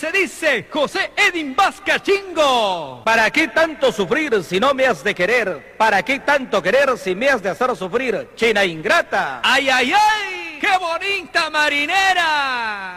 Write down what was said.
se dice José Edin Vazcachingo. ¿Para qué tanto sufrir si no me has de querer? ¿Para qué tanto querer si me has de hacer sufrir? China ingrata. ¡Ay, ay, ay! ¡Qué bonita marinera!